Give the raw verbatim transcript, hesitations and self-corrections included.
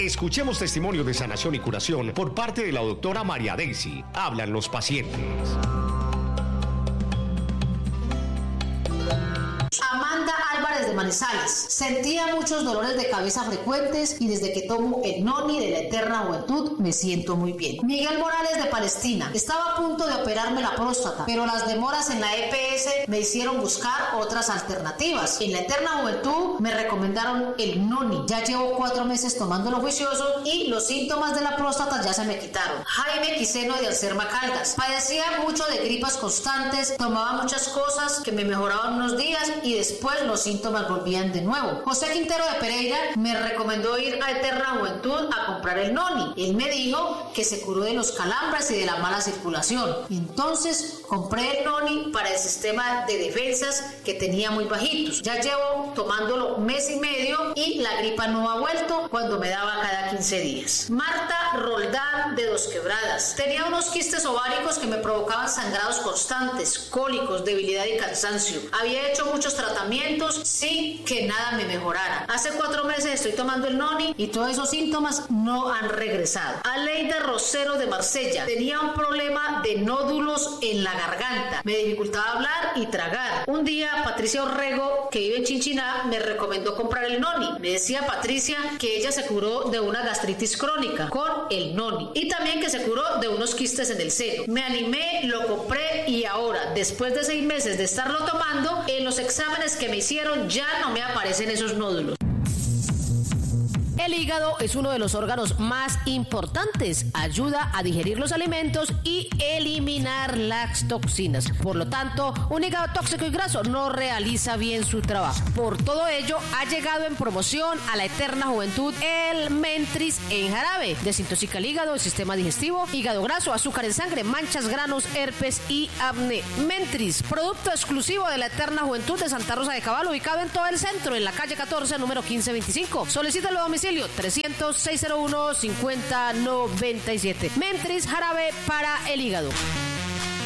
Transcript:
Escuchemos testimonio de sanación y curación por parte de la doctora María Daisy. Hablan los pacientes. Amanda Álvarez de Manizales. Sentía muchos dolores de cabeza frecuentes y desde que tomo el Noni de la Eterna Juventud me siento muy bien. Miguel Morales de Palestina. Estaba a punto de operarme la próstata, pero las demoras en la E P S me hicieron buscar otras alternativas. En la Eterna Juventud me recomendaron el Noni. Ya llevo cuatro meses tomándolo juicioso y los síntomas de la próstata ya se me quitaron. Jaime Quiseno de Alcerma Caldas. Padecía mucho de gripas constantes, tomaba muchas cosas que me mejoraban unos días y después los síntomas volvían de nuevo. José Quintero de Pereira me recomendó ir a Eterna Juventud a comprar el Noni. Él me dijo que se curó de los calambres y de la mala circulación. Entonces compré el Noni para el sistema de defensas que tenía muy bajitos. Ya llevo tomándolo mes y medio y la gripa no ha vuelto cuando me daba cada quince días. Marta Roldán de Dos Quebradas. Tenía unos quistes ováricos que me provocaban sangrados constantes, cólicos, debilidad y cansancio. Había hecho muchos tratamientos sin que nada me mejorara. Hace cuatro meses estoy tomando el Noni y todos esos síntomas no han regresado. Aleida Rosero de Marsella. Tenía un problema de nódulos en la garganta. Me dificultaba hablar y tragar. Un día Patricia Orrego, que vive en Chinchiná, me recomendó comprar el Noni. Me decía Patricia que ella se curó de una gastritis crónica con el Noni y también que se curó de unos quistes en el seno. Me animé, lo compré y ahora, después de seis meses de estarlo tomando, en los exámenes que me hicieron ya no me aparecen esos nódulos. El hígado es uno de los órganos más importantes. Ayuda a digerir los alimentos y eliminar las toxinas. Por lo tanto, un hígado tóxico y graso no realiza bien su trabajo. Por todo ello, ha llegado en promoción a la Eterna Juventud el Mentris en jarabe. Desintoxica el hígado, el sistema digestivo, hígado graso, azúcar en sangre, manchas, granos, herpes y acné. Mentris, producto exclusivo de la Eterna Juventud de Santa Rosa de Cabal, ubicado en todo el centro, en la calle catorce, número quince veinticinco. Solicítalo a domicilio trescientos, seiscientos uno, cincuenta noventa y siete. Mentris jarabe para el hígado.